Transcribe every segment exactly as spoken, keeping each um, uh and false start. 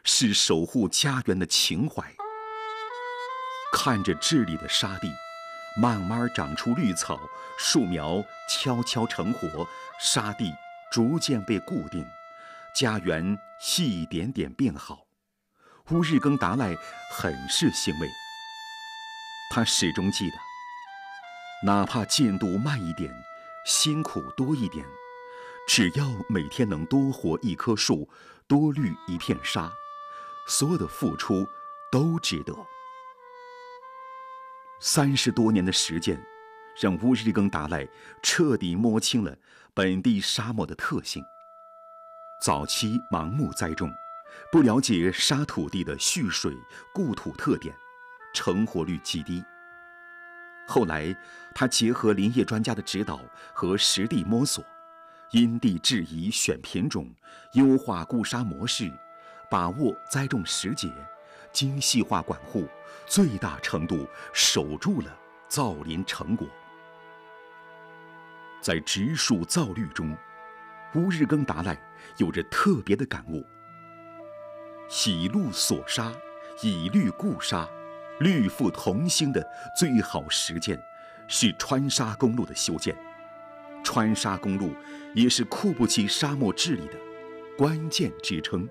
是守护家园的情怀。看着治理的沙地慢慢长出绿草，树苗悄悄成活，沙地逐渐被固定，家园一点点变好。乌日更达赖很是欣慰，他始终记得，哪怕进度慢一点，辛苦多一点，只要每天能多活一棵树，多绿一片沙，所有的付出都值得。三十多年的实践，让乌日更达赖彻底摸清了本地沙漠的特性。早期盲目栽种，不了解沙土地的蓄水固土特点，成活率极低。后来他结合林业专家的指导和实地摸索，因地制宜选品种，优化固沙模式，把握栽种时节，精细化管护，最大程度守住了造林成果。在植树造绿中，乌日更达赖有着特别的感悟：以路锁沙，以绿固沙，绿富同心的最好实践是川沙公路的修建。川沙公路也是库布齐沙漠治理的关键支撑。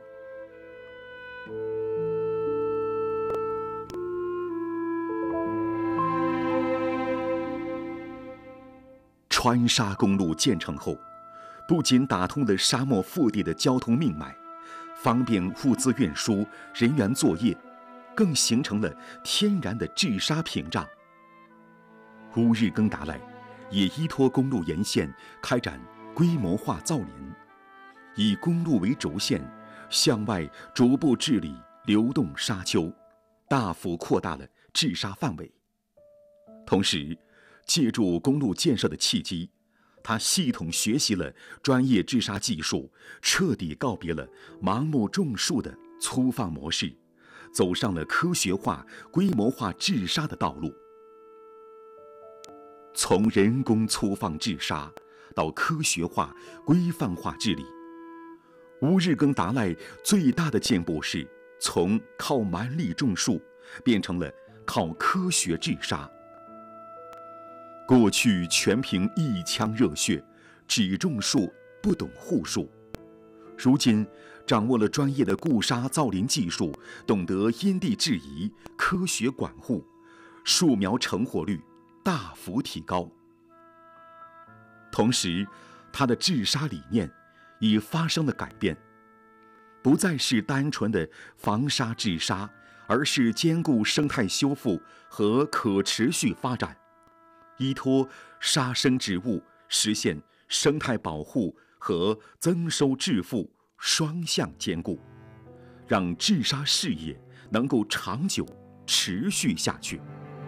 川沙公路建成后，不仅打通了沙漠腹地的交通命脉，方便物资运输、人员作业，更形成了天然的治沙屏障。乌日更达赖也依托公路沿线开展规模化造林，以公路为轴线，向外逐步治理流动沙丘，大幅扩大了治沙范围。同时，借助公路建设的契机，他系统学习了专业治沙技术，彻底告别了盲目种树的粗放模式，走上了科学化、规模化治沙的道路。从人工粗放治沙到科学化、规范化治理，乌日更达赖最大的进步是从靠蛮力种树变成了靠科学治沙。过去全凭一腔热血，只种树不懂护树，如今掌握了专业的固沙造林技术，懂得因地制宜、科学管护，树苗成活率大幅提高。同时，他的治沙理念已发生了改变，不再是单纯的防沙治沙，而是兼顾生态修复和可持续发展，依托沙生植物，实现生态保护和增收致富双向兼顾，让治沙事业能够长久持续下去。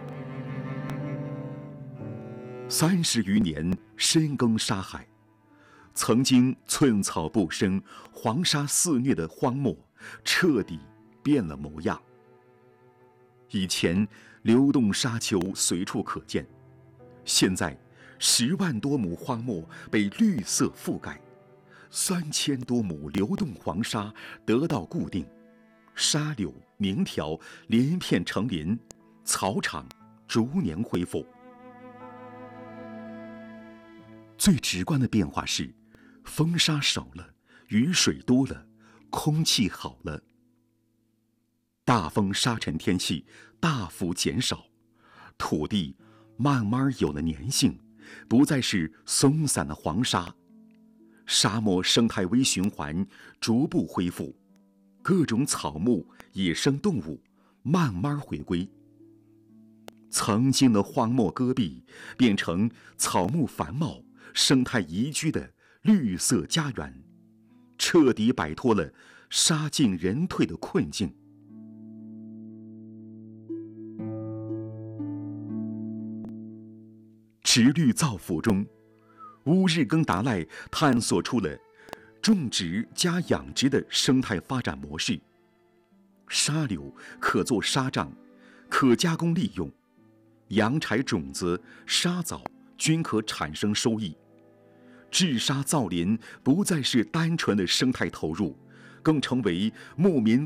三十余年深耕沙海，曾经寸草不生、黄沙肆虐的荒漠，彻底变了模样。以前流动沙丘随处可见，现在十万多亩荒漠被绿色覆盖，三千多亩流动黄沙得到固定，沙柳、鸣条连片成林，草场逐年恢复。最直观的变化是，风沙少了，雨水多了，空气好了。大风沙尘天气大幅减少，土地慢慢有了粘性，不再是松散的黄沙，沙漠生态微循环逐步恢复，各种草木、野生动物慢慢回归。曾经的荒漠戈壁变成草木繁茂、生态宜居的绿色家园，彻底摆脱了沙尽人退的困境。植绿造福中，乌日更达赖探索出了种植加养殖的生态发展模式。沙柳可做沙帐，可加工利用，阳柴种子、沙藻均可产生收益。治沙造林不再是单纯的生态投入，更成为牧民